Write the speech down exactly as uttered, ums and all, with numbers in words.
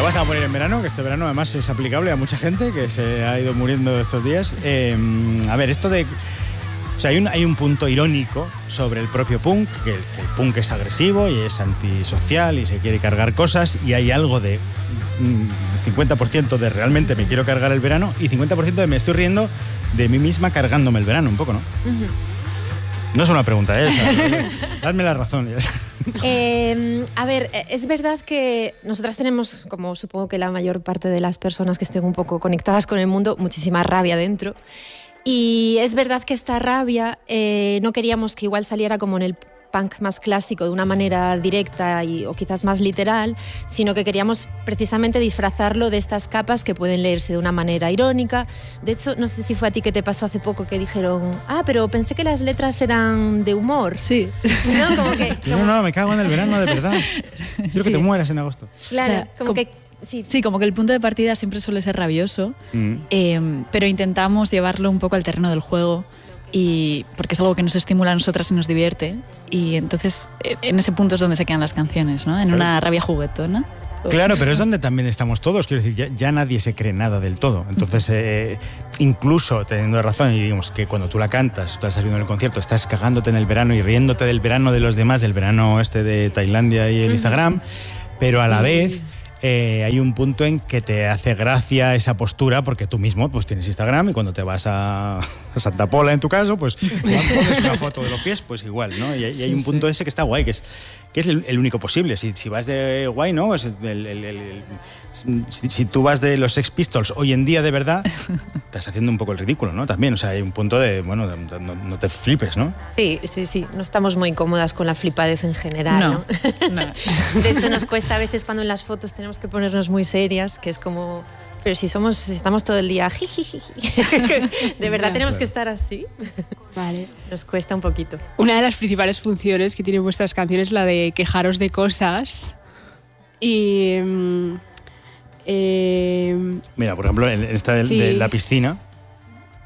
vas a morir en verano, que este verano además es aplicable a mucha gente que se ha ido muriendo estos días. Eh, a ver, esto de... O sea, hay un, hay un punto irónico sobre el propio punk, que, que el punk es agresivo y es antisocial y se quiere cargar cosas, y hay algo de mm, cincuenta por ciento de realmente me quiero cargar el verano y cincuenta por ciento de me estoy riendo de mí misma cargándome el verano, un poco, ¿no? Uh-huh. No es una pregunta, ¿eh? O sea, dadme la razón. Eh, a ver, es verdad que nosotras tenemos, como supongo que la mayor parte de las personas que estén un poco conectadas con el mundo, muchísima rabia dentro. Y es verdad que esta rabia eh, no queríamos que igual saliera como en el punk más clásico, de una manera directa y, o quizás más literal, sino que queríamos precisamente disfrazarlo de estas capas que pueden leerse de una manera irónica. De hecho, no sé si fue a ti que te pasó hace poco que dijeron, ah, pero pensé que las letras eran de humor. Sí. No, como que, como... no, no, me cago en el verano de verdad. Quiero sí. que te mueras en agosto. Claro, o sea, como, como que... Sí. sí, como que el punto de partida siempre suele ser rabioso, mm. eh, pero intentamos llevarlo un poco al terreno del juego, y porque es algo que nos estimula a nosotras y nos divierte, y entonces en ese punto es donde se quedan las canciones, ¿no? En pero, una rabia juguetona. Claro, pero es donde también estamos todos, quiero decir, ya, ya nadie se cree nada del todo, entonces eh, incluso teniendo razón, y digamos que cuando tú la cantas, tú la estás viendo en el concierto, estás cagándote en el verano y riéndote del verano de los demás, del verano este de Tailandia y el Instagram, pero a la vez... Eh, hay un punto en que te hace gracia esa postura porque tú mismo pues tienes Instagram y cuando te vas a, a Santa Pola, en tu caso, pues pones una foto de los pies, pues igual, ¿no? Y hay, sí, y hay un punto sí. ese que está guay, que es, que es el, el único posible. Si, si vas de guay, ¿no? Es el, el, el, el, si, si tú vas de los Sex Pistols hoy en día de verdad, estás haciendo un poco el ridículo, ¿no? También, o sea, hay un punto de, bueno, de, de, no, no te flipes, ¿no? Sí, sí, sí. No estamos muy cómodas con la flipadez en general, ¿no? ¿no? no. De hecho, nos cuesta a veces cuando en las fotos tenemos que ponernos muy serias, que es como... Pero si somos, si estamos todo el día jijiji, ¿de verdad tenemos claro. que estar así? Vale. Nos cuesta un poquito. Una de las principales funciones que tienen vuestras canciones es la de quejaros de cosas. Y... Eh, Mira, por ejemplo, en esta de, sí. de la piscina,